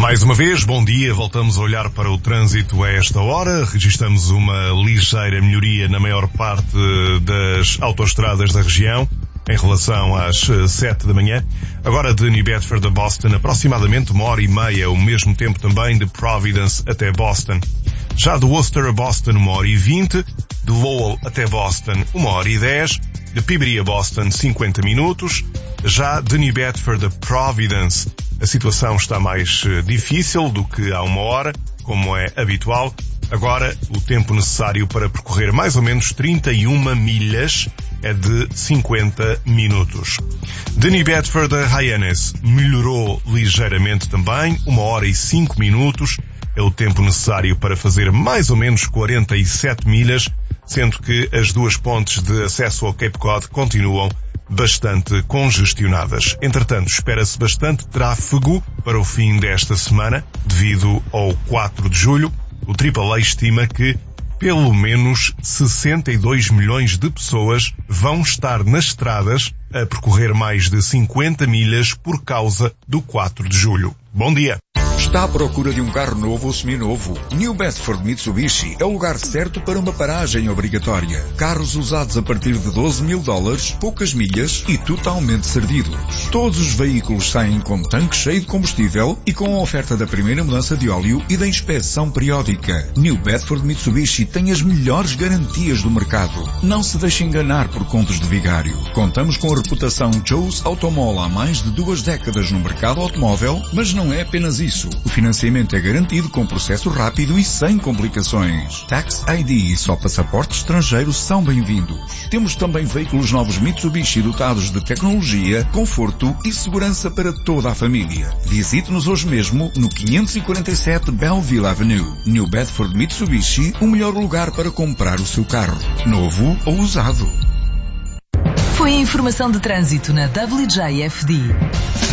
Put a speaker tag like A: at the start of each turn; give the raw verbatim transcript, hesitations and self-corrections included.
A: Mais uma vez, bom dia. Voltamos a olhar para o trânsito a esta hora. Registramos uma ligeira melhoria na maior parte das autoestradas da região em relação às sete da manhã. Agora de New Bedford a Boston, aproximadamente uma hora e meia, o mesmo tempo também de Providence até Boston. Já de Worcester a Boston, uma hora e vinte. De Lowell até Boston, uma hora e dez. De Peabody a Boston, cinquenta minutos. Já de New Bedford a Providence, a situação está mais difícil do que há uma hora, como é habitual. Agora, o tempo necessário para percorrer mais ou menos trinta e uma milhas é de cinquenta minutos. De New Bedford a Hyannis, melhorou ligeiramente também, uma hora e cinco minutos. É o tempo necessário para fazer mais ou menos quarenta e sete milhas, sendo que as duas pontes de acesso ao Cape Cod continuam bastante congestionadas. Entretanto, espera-se bastante tráfego para o fim desta semana, devido ao quatro de julho. O triplo A estima que pelo menos sessenta e dois milhões de pessoas vão estar nas estradas a percorrer mais de cinquenta milhas por causa do quatro de julho. Bom dia!
B: Está à procura de um carro novo ou seminovo? New Bedford Mitsubishi é o lugar certo para uma paragem obrigatória. Carros usados a partir de doze mil dólares, poucas milhas e totalmente servidos. Todos os veículos saem com tanque cheio de combustível e com a oferta da primeira mudança de óleo e da inspeção periódica. New Bedford Mitsubishi tem as melhores garantias do mercado. Não se deixe enganar por contos de vigário. Contamos com a reputação Joe's Automall há mais de duas décadas no mercado automóvel, mas não é apenas isso. O financiamento é garantido com processo rápido e sem complicações. Tax I D e só passaporte estrangeiro são bem-vindos. Temos também veículos novos Mitsubishi dotados de tecnologia, conforto e segurança para toda a família. Visite-nos hoje mesmo no quinhentos e quarenta e sete Belleville Avenue. New Bedford Mitsubishi, o melhor lugar para comprar o seu carro, novo ou usado.
C: Foi a informação de trânsito na W J F D.